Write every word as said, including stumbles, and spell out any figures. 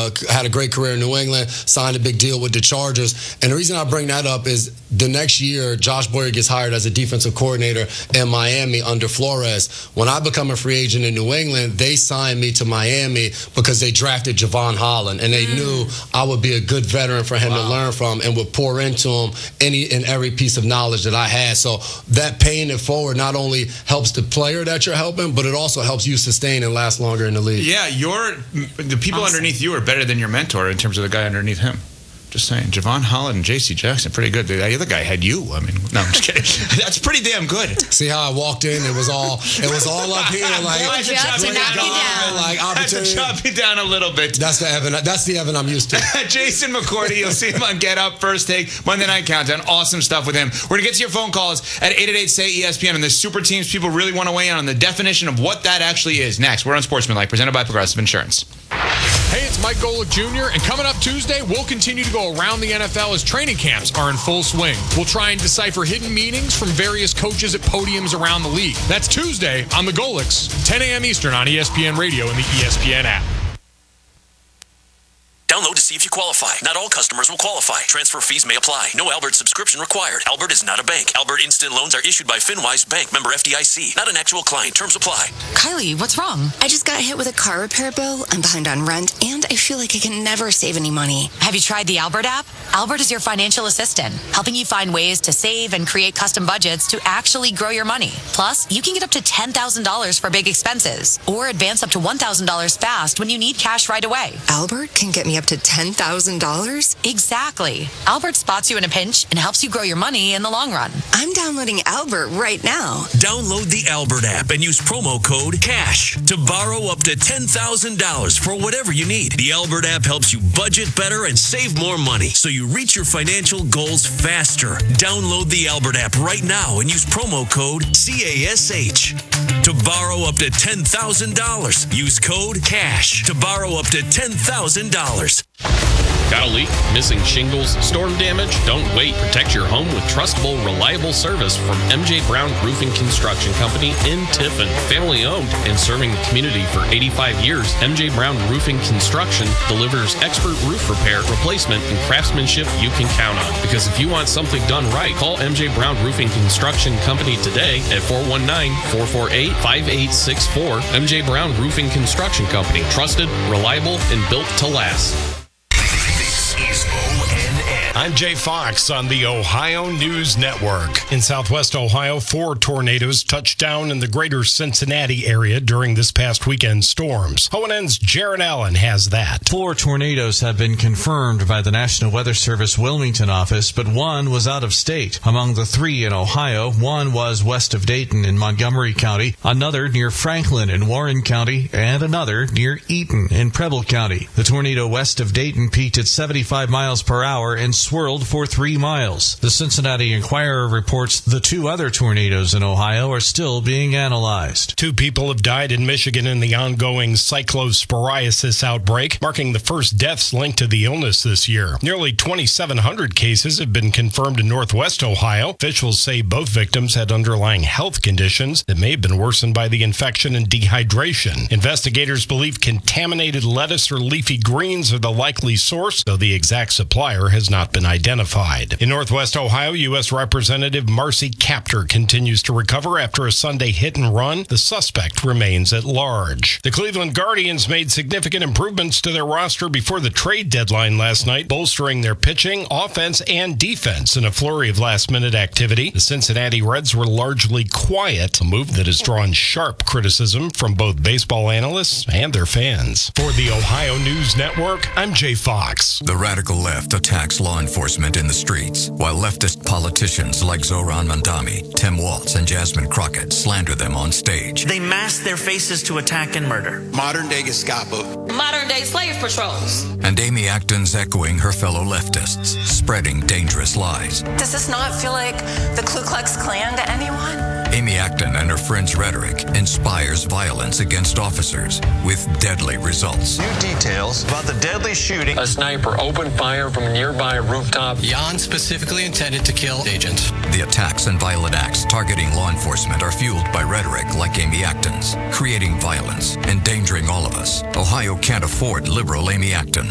uh, had a great career in New England, signed a big deal with the Chargers. And the reason I bring that up is the next year, Josh Boyer gets hired as a defensive coordinator in Miami under Flores. When I become a free agent in New England, they signed me to Miami because they drafted Javon Holland, and they mm. knew I would be a good veteran for him wow. to learn from and would pour into him any and every piece of knowledge that I had. So that paying it forward not only helps the player that you're helping, but it also helps you sustain and last longer in the league. Yeah, you're, the people awesome. underneath you are better than your mentor in terms of the guy underneath him. Just saying. Javon Holland and J C Jackson, pretty good. The other guy had you. I mean, no, I'm just kidding. That's pretty damn good. See how I walked in? It was all it was all up here. Like, I had to knock you down. Like, opportunity. I had to chop you down a little bit. That's the Evan. That's the Evan I'm used to. Jason McCourty, you'll see him on Get Up, First Take, Monday Night Countdown. Awesome stuff with him. We're going to get to your phone calls at eight eight eight, S A Y, E S P N. And the super teams, people really want to weigh in on the definition of what that actually is. Next, we're on Sportsmanlike, presented by Progressive Insurance. Hey, it's Mike Golick Junior, and coming up Tuesday, we'll continue to go around the N F L as training camps are in full swing. We'll try and decipher hidden meanings from various coaches at podiums around the league. That's Tuesday on The Golicks, ten a.m. Eastern on E S P N Radio and the E S P N app. Download to see if you qualify. Not all customers will qualify. Transfer fees may apply. No Albert subscription required. Albert is not a bank. Albert Instant Loans are issued by FinWise Bank, member F D I C. Not an actual client. Terms apply. Kylie, what's wrong? I just got hit with a car repair bill. I'm behind on rent, and I feel like I can never save any money. Have you tried the Albert app? Albert is your financial assistant, helping you find ways to save and create custom budgets to actually grow your money. Plus, you can get up to ten thousand dollars for big expenses, or advance up to one thousand dollars fast when you need cash right away. Albert can get me up to ten thousand dollars? Exactly. Albert spots you in a pinch and helps you grow your money in the long run. I'm downloading Albert right now. Download the Albert app and use promo code CASH to borrow up to ten thousand dollars for whatever you need. The Albert app helps you budget better and save more money so you reach your financial goals faster. Download the Albert app right now and use promo code CASH to borrow up to ten thousand dollars. Use code CASH to borrow up to ten thousand dollars. Got a leak? Missing shingles? Storm damage? Don't wait. Protect your home with trustable, reliable service from M J Brown Roofing Construction Company in Tiffin. Family owned and serving the community for eighty-five years, M J Brown Roofing Construction delivers expert roof repair, replacement, and craftsmanship you can count on. Because if you want something done right, call M J Brown Roofing Construction Company today at four one nine, four four eight, five eight six four. M J Brown Roofing Construction Company. Trusted, reliable, and built to last. Is O N N. I'm Jay Fox on the Ohio News Network. In southwest Ohio, four tornadoes touched down in the greater Cincinnati area during this past weekend's storms. O N N's Jared Allen has that. Four tornadoes have been confirmed by the National Weather Service Wilmington office, but one was out of state. Among the three in Ohio, one was west of Dayton in Montgomery County, another near Franklin in Warren County, and another near Eaton in Preble County. The tornado west of Dayton peaked at seventy-five miles per hour and swirled for three miles. The Cincinnati Enquirer reports the two other tornadoes in Ohio are still being analyzed. Two people have died in Michigan in the ongoing cyclosporiasis outbreak, marking the first deaths linked to the illness this year. Nearly twenty-seven hundred cases have been confirmed in northwest Ohio. Officials say both victims had underlying health conditions that may have been worsened by the infection and dehydration. Investigators believe contaminated lettuce or leafy greens are the likely source, though the exact supplier has not been identified. In northwest Ohio, U S Representative Marcy Kaptur continues to recover after a Sunday hit and run. The suspect remains at large. The Cleveland Guardians made significant improvements to their roster before the trade deadline last night, bolstering their pitching, offense, and defense in a flurry of last-minute activity. The Cincinnati Reds were largely quiet, a move that has drawn sharp criticism from both baseball analysts and their fans. For the Ohio News Network, I'm Jay Fox. The radical left attacks law enforcement in the streets, while leftist politicians like Zohran Mamdani, Tim Walz, and Jasmine Crockett slander them on stage. They mask their faces to attack and murder. Modern-day Gestapo. Modern-day slave patrols. And Amy Acton's echoing her fellow leftists, spreading dangerous lies. Does this not feel like the Ku Klux Klan to anyone? Amy Acton and her friends' rhetoric inspires violence against officers with deadly results. New details about the deadly shooting. A sniper opened fire from a nearby rooftop. Jan specifically intended to kill agents. The attacks and violent acts targeting law enforcement are fueled by rhetoric like Amy Acton's, creating violence, endangering all of us. Ohio can't afford liberal Amy Acton.